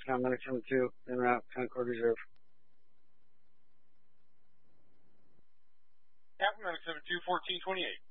I'm going to come to en route, Concord Reserve. Captain, I'm going to come to 1428.